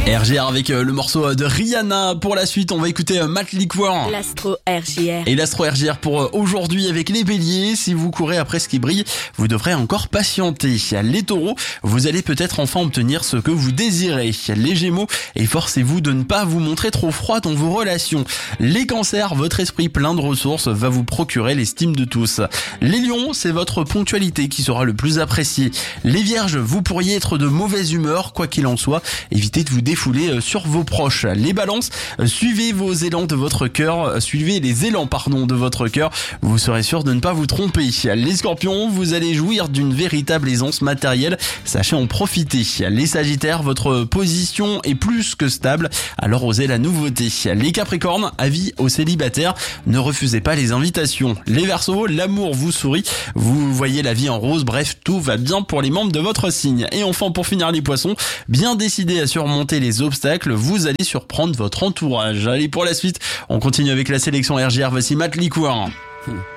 RJR avec le morceau de Rihanna. Pour la suite, on va écouter Matt Liquor. L'Astro RJR. Et l'Astro RJR pour aujourd'hui avec les béliers. Si vous courez après ce qui brille, vous devrez encore patienter. Les taureaux, vous allez peut-être enfin obtenir ce que vous désirez. Les gémeaux, efforcez-vous de ne pas vous montrer trop froid dans vos relations. Les cancers, votre esprit plein de ressources va vous procurer l'estime de tous. Les lions, c'est votre ponctualité qui sera le plus appréciée. Les vierges, vous pourriez être de mauvaise humeur, quoi qu'il en soit. Évitez de vous défouler sur vos proches. Les balances, suivez les élans de votre cœur, de votre cœur, vous serez sûr de ne pas vous tromper. Les scorpions, vous allez jouir d'une véritable aisance matérielle, sachez en profiter. Les sagittaires, votre position est plus que stable, alors osez la nouveauté. Les capricornes, avis aux célibataires, ne refusez pas les invitations. Les verseaux, l'amour vous sourit, vous voyez la vie en rose, bref, tout va bien pour les membres de votre signe. Et enfin, pour finir, les poissons, bien décidés à surmonter les obstacles, vous allez surprendre votre entourage. Allez, pour la suite, on continue avec la sélection RJR, voici Matt Liquor.